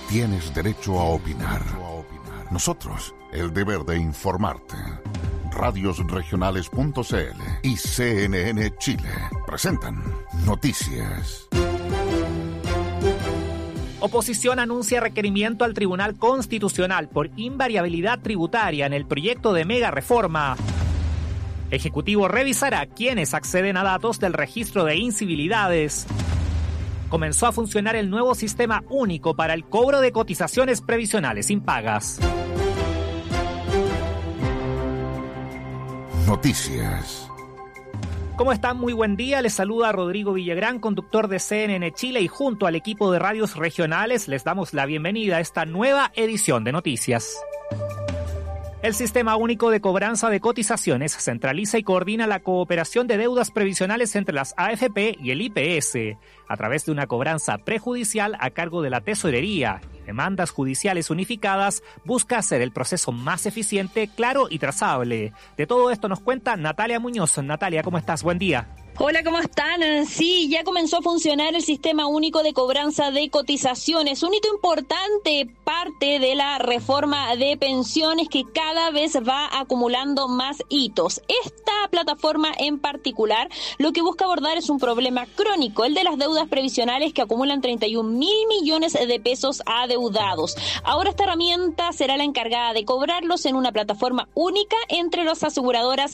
tienes derecho a opinar. Nosotros, el deber de informarte. Radiosregionales.cl y CNN Chile presentan Noticias. Oposición anuncia requerimiento al Tribunal Constitucional por invariabilidad tributaria en el proyecto de mega reforma. Ejecutivo revisará quiénes acceden a datos del registro de incivilidades. Comenzó a funcionar el nuevo sistema único para el cobro de cotizaciones previsionales impagas. Noticias. ¿Cómo están? Muy buen día. Les saluda Rodrigo Villagrán, conductor de CNN Chile, y junto al equipo de radios regionales les damos la bienvenida a esta nueva edición de Noticias. El Sistema Único de Cobranza de Cotizaciones centraliza y coordina la cooperación de deudas previsionales entre las AFP y el IPS, a través de una cobranza prejudicial a cargo de la Tesorería y demandas judiciales unificadas. Busca hacer el proceso más eficiente, claro y trazable. De todo esto nos cuenta Natalia Muñoz. Natalia, ¿cómo estás? Buen día. Hola, ¿cómo están? Sí, ya comenzó a funcionar el Sistema Único de Cobranza de Cotizaciones, un hito importante, parte de la reforma de pensiones que cada vez va acumulando más hitos. Esta plataforma en particular lo que busca abordar es un problema crónico, el de las deudas previsionales que acumulan 31.000 millones de pesos adeudados. Ahora esta herramienta será la encargada de cobrarlos en una plataforma única entre las aseguradoras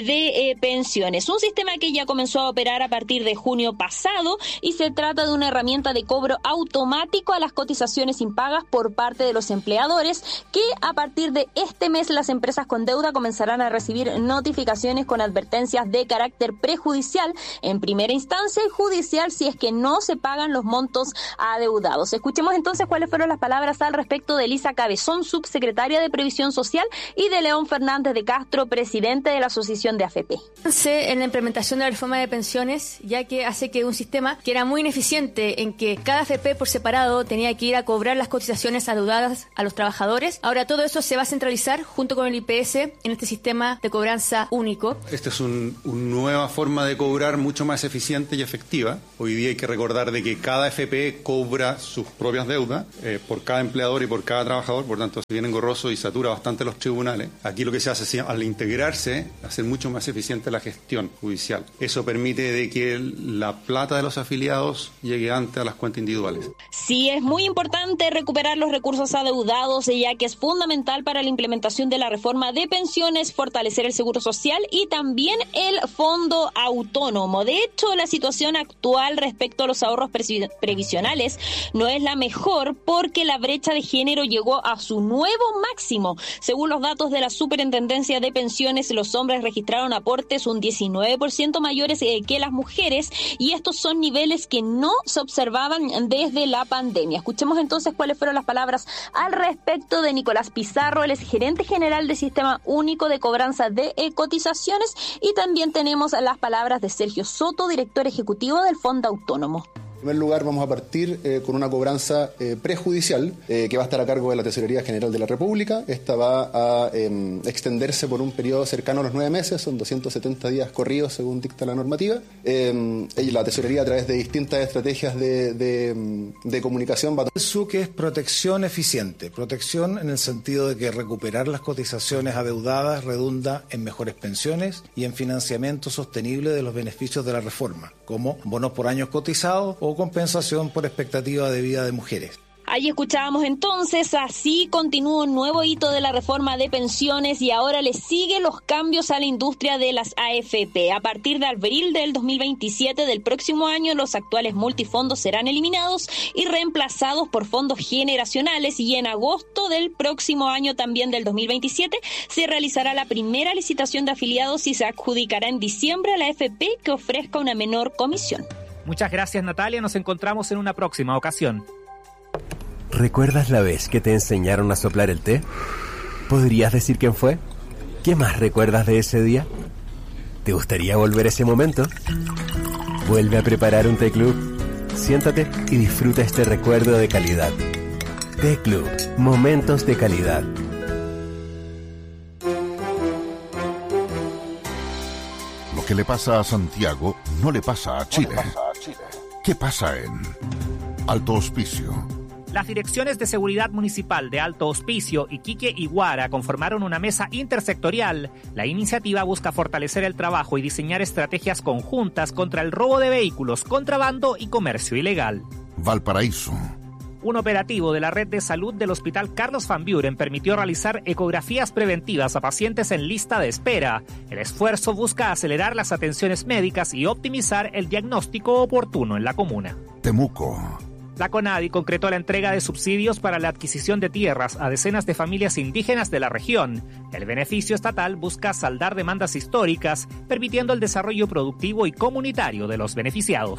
de pensiones. Un sistema que ya comenzó a operar a partir de junio pasado y se trata de una herramienta de cobro automático a las cotizaciones impagas por parte de los empleadores, que a partir de este mes las empresas con deuda comenzarán a recibir notificaciones con advertencias de carácter prejudicial en primera instancia y judicial si es que no se pagan los montos adeudados. Escuchemos entonces cuáles fueron las palabras al respecto de Elisa Cabezón, subsecretaria de Previsión Social, y de León Fernández de Castro, presidente de la Asociación de AFP. En la implementación de la reforma de pensiones, ya que hace que un sistema que era muy ineficiente en que cada AFP por separado tenía que ir a cobrar las cotizaciones adeudadas a los trabajadores, ahora todo eso se va a centralizar junto con el IPS en este sistema de cobranza único. Esta es una nueva forma de cobrar mucho más eficiente y efectiva. Hoy día hay que recordar de que cada AFP cobra sus propias deudas por cada empleador y por cada trabajador, por tanto se viene engorroso y satura bastante los tribunales. Aquí lo que se hace es, al integrarse, hacer mucho más eficiente la gestión judicial. Eso permite de que la plata de los afiliados llegue antes a las cuentas individuales. Sí, es muy importante recuperar los recursos adeudados, ya que es fundamental para la implementación de la reforma de pensiones, fortalecer el seguro social y también el fondo autónomo. De hecho, la situación actual respecto a los ahorros previsionales no es la mejor, porque la brecha de género llegó a su nuevo máximo. Según los datos de la Superintendencia de Pensiones, los hombres registraron aportes un 19% mayores que las mujeres, y estos son niveles que no se observaban desde la pandemia. Escuchemos entonces cuáles fueron las palabras al respecto de Nicolás Pizarro, él es gerente general del Sistema Único de Cobranza de Cotizaciones, y también tenemos las palabras de Sergio Soto, director ejecutivo del Fondo Autónomo. En primer lugar, vamos a partir con una cobranza prejudicial que va a estar a cargo de la Tesorería General de la República. Esta va a extenderse por un periodo cercano a los 9 meses, son 270 días corridos según dicta la normativa. Y la Tesorería, a través de distintas estrategias de comunicación, va a... Eso que es protección eficiente, protección en el sentido de que recuperar las cotizaciones adeudadas redunda en mejores pensiones y en financiamiento sostenible de los beneficios de la reforma, como bonos por años cotizados o compensación por expectativa de vida de mujeres. Ahí escuchábamos entonces, así continúa un nuevo hito de la reforma de pensiones y ahora le siguen los cambios a la industria de las AFP. A partir de abril del 2027 del próximo año, los actuales multifondos serán eliminados y reemplazados por fondos generacionales, y en agosto del próximo año, también del 2027, se realizará la primera licitación de afiliados y se adjudicará en diciembre a la AFP que ofrezca una menor comisión. Muchas gracias, Natalia. Nos encontramos en una próxima ocasión. ¿Recuerdas la vez que te enseñaron a soplar el té? ¿Podrías decir quién fue? ¿Qué más recuerdas de ese día? ¿Te gustaría volver a ese momento? Vuelve a preparar un té club. Siéntate y disfruta este recuerdo de calidad. Té Club, momentos de calidad. Lo que le pasa a Santiago no le pasa a Chile. ¿Qué pasa en Alto Hospicio, Las direcciones de seguridad municipal de Alto Hospicio, Iquique y Huara conformaron una mesa intersectorial. La iniciativa busca fortalecer el trabajo y diseñar estrategias conjuntas contra el robo de vehículos, contrabando y comercio ilegal. Valparaíso. Un operativo de la red de salud del Hospital Carlos Van Buren permitió realizar ecografías preventivas a pacientes en lista de espera. El esfuerzo busca acelerar las atenciones médicas y optimizar el diagnóstico oportuno en la comuna. Temuco. La CONADI concretó la entrega de subsidios para la adquisición de tierras a decenas de familias indígenas de la región. El beneficio estatal busca saldar demandas históricas, permitiendo el desarrollo productivo y comunitario de los beneficiados.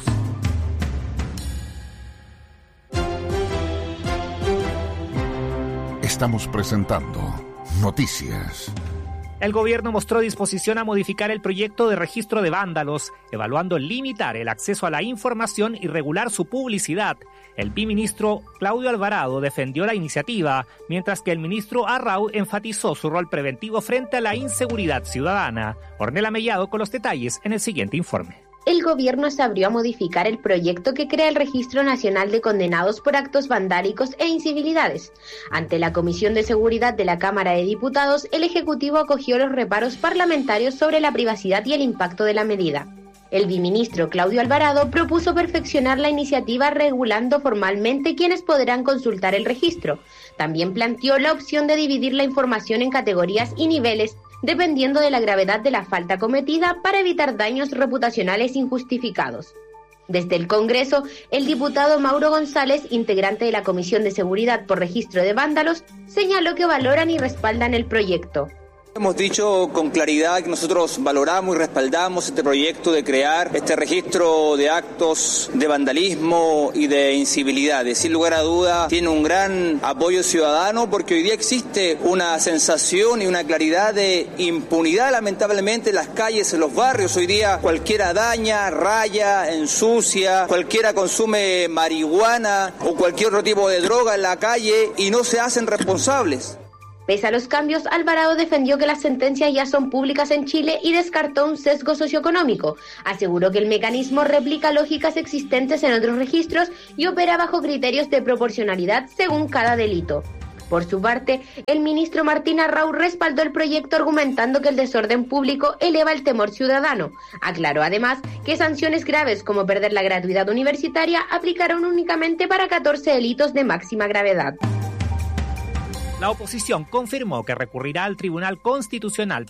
Estamos presentando Noticias. El gobierno mostró disposición a modificar el proyecto de registro de vándalos, evaluando limitar el acceso a la información y regular su publicidad. El viceministro Claudio Alvarado defendió la iniciativa, mientras que el ministro Arrau enfatizó su rol preventivo frente a la inseguridad ciudadana. Ornella Mellado con los detalles en el siguiente informe. El gobierno se abrió a modificar el proyecto que crea el Registro Nacional de Condenados por Actos Vandálicos e Incivilidades. Ante la Comisión de Seguridad de la Cámara de Diputados, el Ejecutivo acogió los reparos parlamentarios sobre la privacidad y el impacto de la medida. El viceministro Claudio Alvarado propuso perfeccionar la iniciativa regulando formalmente quiénes podrán consultar el registro. También planteó la opción de dividir la información en categorías y niveles dependiendo de la gravedad de la falta cometida para evitar daños reputacionales injustificados. Desde el Congreso, el diputado Mauro González, integrante de la Comisión de Seguridad por Registro de Vándalos, señaló que valoran y respaldan el proyecto. Hemos dicho con claridad que nosotros valoramos y respaldamos este proyecto de crear este registro de actos de vandalismo y de incivilidades. Sin lugar a duda tiene un gran apoyo ciudadano porque hoy día existe una sensación y una claridad de impunidad lamentablemente en las calles, en los barrios. Hoy día cualquiera daña, raya, ensucia, cualquiera consume marihuana o cualquier otro tipo de droga en la calle y no se hacen responsables. Pese a los cambios, Alvarado defendió que las sentencias ya son públicas en Chile y descartó un sesgo socioeconómico. Aseguró que el mecanismo replica lógicas existentes en otros registros y opera bajo criterios de proporcionalidad según cada delito. Por su parte, el ministro Martín Arrau respaldó el proyecto argumentando que el desorden público eleva el temor ciudadano. Aclaró además que sanciones graves como perder la gratuidad universitaria aplicaron únicamente para 14 delitos de máxima gravedad. La oposición confirmó que recurrirá al Tribunal Constitucional